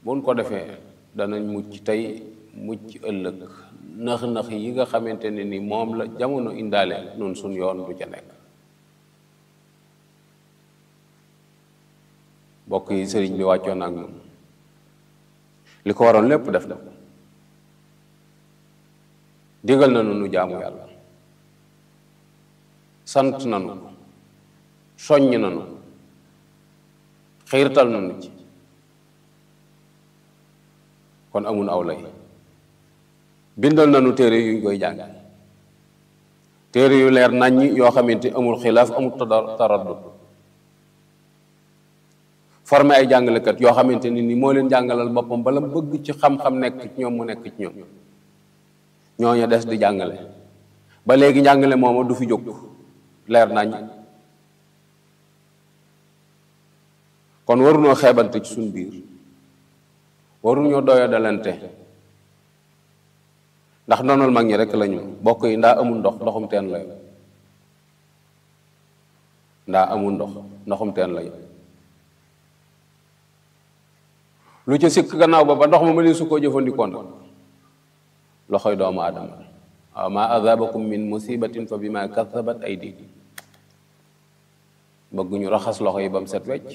buñ ko defee danañ mucc tey mucc ëllëg nax-nax yi nga xamante ne ni moom la jamono indaale nun suñ yoon du ca nekk. bokk yi sëriñ bi wàccoon ak moom li ko waroon lépp def na ko digal na nu jaamu yàlla sant nanu ko soññ nanu ko xiirtal nanu ci kon amun aw lay bindal nanu téere yuñ koy jàng téere yu leer naññ yoo xamante amul xilaaf amul taraddud formé ay jàngalekat yoo xamante ni moo leen jàngalal boppam bala bëgg ci xam-xam nekk ci ñoom mu nekk ci ñoom ñooñu des di jàngale ba léegi njàngale mooma du fi jóg leer nañ kon waruñoo xeebante ci suñ biir waruñoo doya dalante ndax noonal mag ñi rek lañu bokk yi ndaa amul ndox ndoxum teen la ndaa amul ndox ndoxum teen la lu ca sikk gannaaw ba ndox ma mënee su koo jëfandikoon loxoy doomu aadama waaw ma azabakum min musibatin fa bima kasabat aydikum bëgg ñu raxas loxo yi ba mu set wecc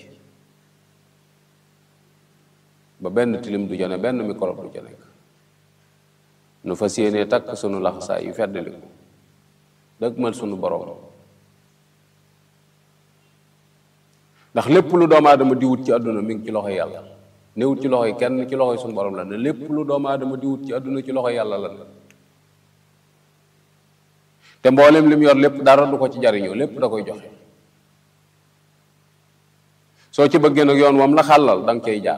ba benn tilim du jone benn microbe du ca nekk nu fas yéenee takk sunu laxasaay yu feddali ko dëgmal sunu borom ndax lépp lu doomu aadama di wut ci àdduna mi ngi ci loxoy yàlla newut ci loxoy kenn ci loxoy sunu borom la ne lépp lu doomu aadama di wut ci àdduna ci loxoy yàlla la ne te mboolem lim yor lépp dara du ko ci jariñoo lépp da koy joxe soo ci bëggee nag yoon moom la xàllal da nga cay jaar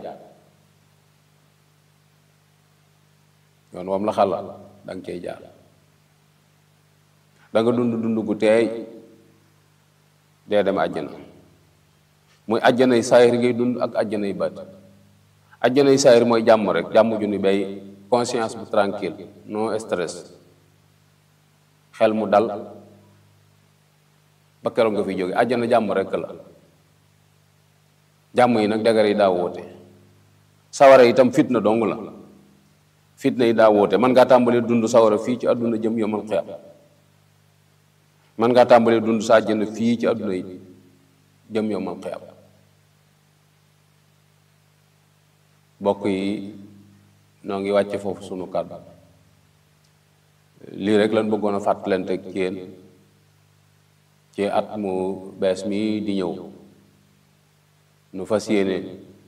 yoon moom la xàllal da nga cay jaar da nga dund gu teey dee dem àjjana muy àjjanay saayir ngay dund ak àjjanay baat àjjanay saayir mooy jàmm rek jàmm ju ni bay conscience bu tranquille non stress xel mu dal ba keroog nga fi jóge àjjana jàmm rek la jàmm yi nag dagar yi daa woote sawara itam fitna dong la fitna yi daa woote mën ngaa tàmbalee dund sawara fii ci àdduna jëm yomal xiyam mën ngaa tàmbalee dund sa àjjana fii ci àdduna yi jëm yomal xiyam bokk yi noo ngi wàcce foofu sunu kàddu lii rek lan bëggoon a fàttalante ak yéen ci at mu bees mi di ñëw nu fas yéene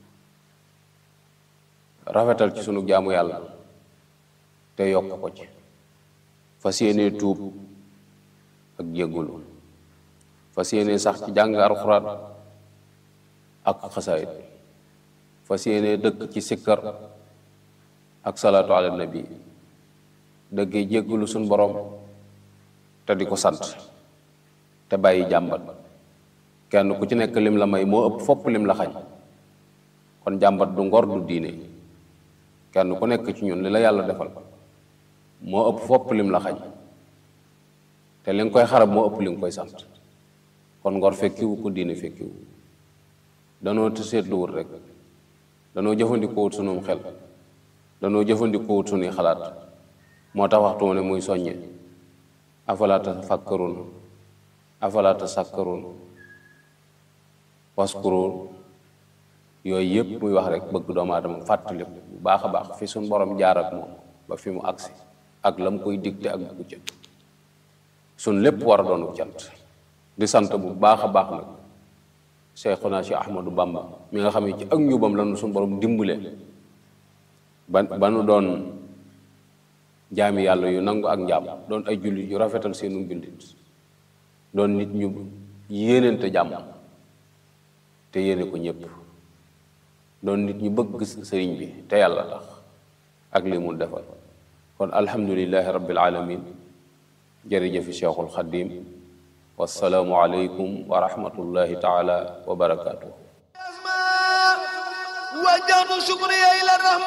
rafetal ci sunu jaamu yàlla te yokk ko ci fas yéene tuub ak jéggulu fas yéene sax ci jàng alxuraan ak xasaayid fas yéene dëkk ci sikkar ak salaatu ala nabi dëggee jéggulu suñ borom te di ko sant te bàyyi jàmbat kenn ku ci nekk lim la may moo ëpp fopp lim la xañ kon jàmbat du ngor du diine kenn ku nekk ci ñun li la yàlla defal moo ëpp fopp lim la xañ te li nga koy xarab moo ëpp li nga koy sant kon ngor fekkiwu ko diine fekkiwu danoo te seetluwut rek danoo jëfandikoowut sunum xel danoo jëfandikoowut sunuy xalaat moo tax waxtu ne muy soññe afala tafakkarun afala tasakkarun waskuru yooyu yëpp muy wax rek bëgg doomu aadama fàttali bu baax a baax fi suñ borom jaar ak moom ba fi mu agsi ak la mu koy digte ak bu ca suñ lépp war a doonu cant di sant bu baax a baax nag Cheikhuna Cheikh Ahmadou Bamba mi nga xam ne ci ak njubam la nu suñ borom dimbale ba nu doon jaami yàlla yu nangu ak njaam doon ay jullit yu rafetal seenu jullit doon nit ñu yéeneente jàmm te yéene ko ñëpp doon nit ñu bëgg sëriñ bi te yàlla tax ak li mu defal kon alhamdulillahi rabbil alamin jërëjëfi cheikhul xadim wassalaamu aleykum wa rahmatullahi taala wa barakatuh